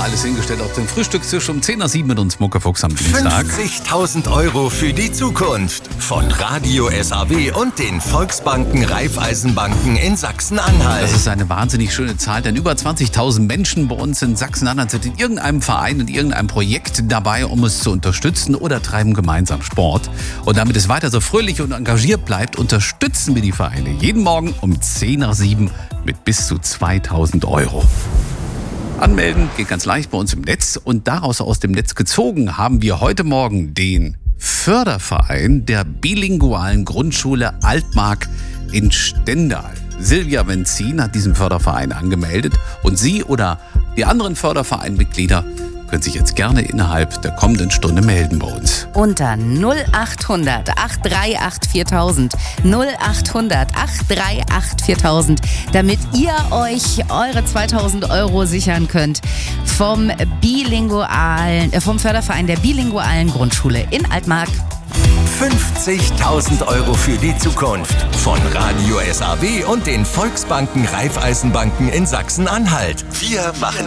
alles hingestellt auf den Frühstückstisch um 10:07 mit uns Muckefuchs am Dienstag. 50.000 € für die Zukunft von Radio SAW und den Volksbanken Raiffeisenbanken in Sachsen-Anhalt. Das ist eine wahnsinnig schöne Zahl, denn über 20.000 Menschen bei uns in Sachsen-Anhalt sind in irgendeinem Verein, in irgendeinem Projekt dabei, um es zu unterstützen oder treiben gemeinsam Sport. Und damit es weiter so fröhlich und engagiert bleibt, unterstützen wir die Vereine jeden Morgen um 10:07 mit bis zu 2.000 €. Anmelden geht ganz leicht bei uns im Netz und daraus aus dem Netz gezogen haben wir heute Morgen den Förderverein der bilingualen Grundschule Altmark in Stendal. Silvia Wenzin hat diesen Förderverein angemeldet und Sie oder die anderen Fördervereinmitglieder können sich jetzt gerne innerhalb der kommenden Stunde melden bei uns. Unter 0800 838 4000, 0800 838 4000, damit ihr euch eure 2.000 € sichern könnt vom Förderverein der bilingualen Grundschule in Altmark. 50.000 € für die Zukunft von Radio SAW und den Volksbanken Raiffeisenbanken in Sachsen-Anhalt. Wir machen